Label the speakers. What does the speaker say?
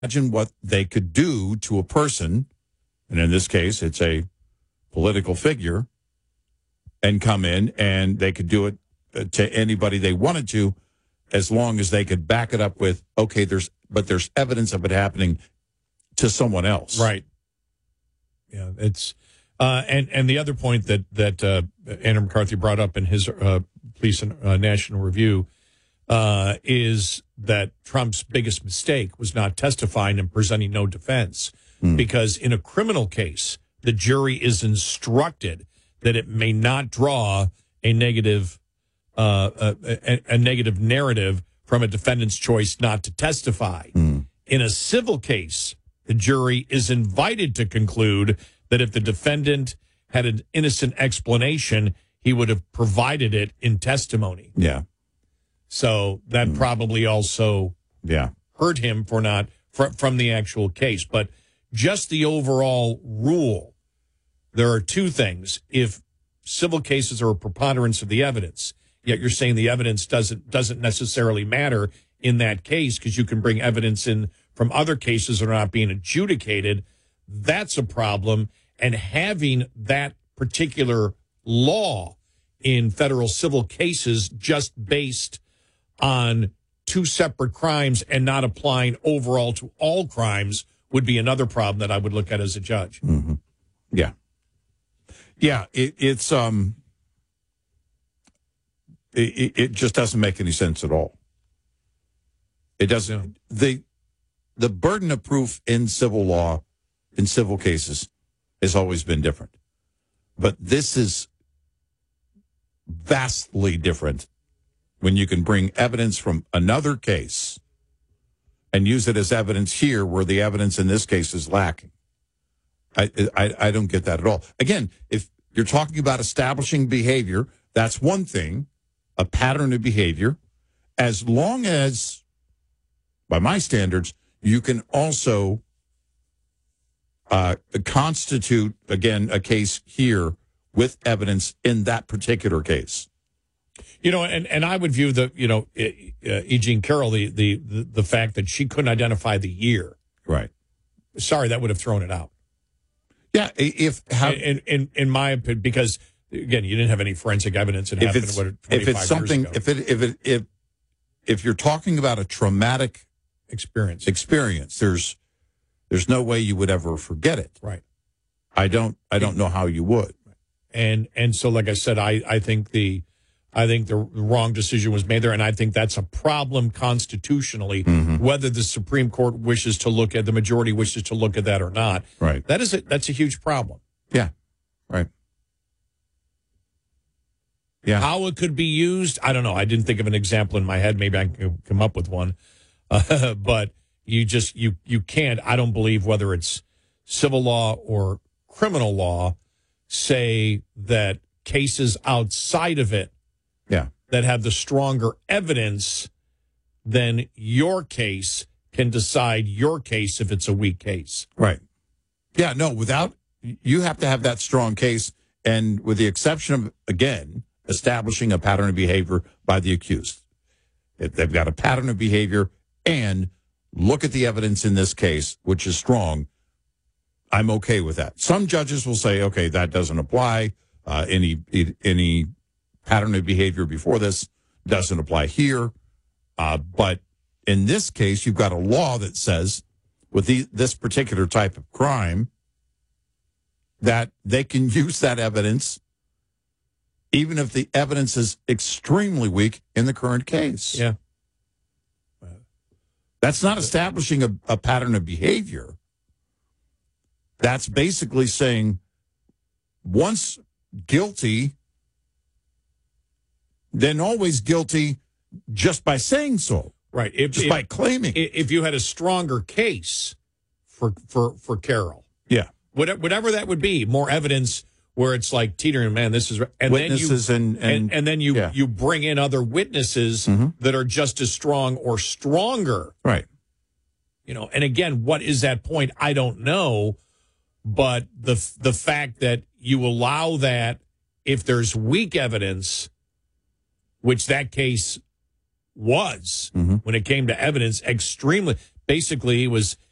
Speaker 1: Imagine what they could do to a person, and in this case, it's a political figure, and come in and they could do it to anybody they wanted to, as long as they could back it up with, okay, there's evidence of it happening to someone else.
Speaker 2: Right. Yeah, it's and the other point that Andrew McCarthy brought up in his Police and National Review is that Trump's biggest mistake was not testifying and presenting no defense, because in a criminal case, the jury is instructed that it may not draw a negative narrative from a defendant's choice not to testify. In a civil case, the jury is invited to conclude that if the defendant had an innocent explanation, he would have provided it in testimony.
Speaker 1: Yeah.
Speaker 2: So that probably also hurt him from the actual case. But just the overall rule, there are two things. If civil cases are a preponderance of the evidence, yet you're saying the evidence doesn't necessarily matter in that case because you can bring evidence in from other cases that are not being adjudicated, that's a problem. And having that particular law in federal civil cases just based on two separate crimes and not applying overall to all crimes would be another problem that I would look at as a judge.
Speaker 1: Mm-hmm. Yeah. Yeah, it just doesn't make any sense at all. It doesn't. The burden of proof in civil law, in civil cases, has always been different. But this is vastly different when you can bring evidence from another case and use it as evidence here where the evidence in this case is lacking. I don't get that at all. Again, if you're talking about establishing behavior, that's one thing, a pattern of behavior, as long as, by my standards, you can also constitute, again, a case here with evidence in that particular case.
Speaker 2: You know, and I would view E. Jean Carroll, the fact that she couldn't identify the year.
Speaker 1: Right.
Speaker 2: Sorry, that would have thrown it out.
Speaker 1: Yeah,
Speaker 2: in my opinion, because again, you didn't have any forensic evidence. It happened 25 years ago.
Speaker 1: If you're talking about a traumatic experience, there's no way you would ever forget it.
Speaker 2: Right.
Speaker 1: I don't know how you would.
Speaker 2: And so, like I said, I think the wrong decision was made there, and I think that's a problem constitutionally, whether the Supreme Court wishes to look at, the majority wishes to look at that or not.
Speaker 1: Right.
Speaker 2: That's a huge problem.
Speaker 1: Yeah. Right. Yeah.
Speaker 2: How it could be used, I don't know. I didn't think of an example in my head. Maybe I can come up with one. But you can't, I don't believe, whether it's civil law or criminal law, say that cases outside of it that have the stronger evidence than your case can decide your case if it's a weak case.
Speaker 1: Right. Yeah, no, you have to have that strong case, and with the exception of, again, establishing a pattern of behavior by the accused. If they've got a pattern of behavior and look at the evidence in this case, which is strong, I'm okay with that. Some judges will say, okay, that doesn't apply. Any pattern of behavior before this doesn't apply here. But in this case, you've got a law that says with this particular type of crime that they can use that evidence even if the evidence is extremely weak in the current case.
Speaker 2: Yeah.
Speaker 1: That's not establishing a pattern of behavior. That's basically saying once guilty, then always guilty just by saying so.
Speaker 2: Right.
Speaker 1: By claiming.
Speaker 2: If you had a stronger case for Carroll.
Speaker 1: Yeah.
Speaker 2: Whatever that would be, more evidence where it's like teetering, man, this is, and
Speaker 1: witnesses
Speaker 2: then you bring in other witnesses that are just as strong or stronger.
Speaker 1: Right.
Speaker 2: You know, and again, what is that point? I don't know. But the fact that you allow that if there's weak evidence, which that case was when it came to evidence, extremely, basically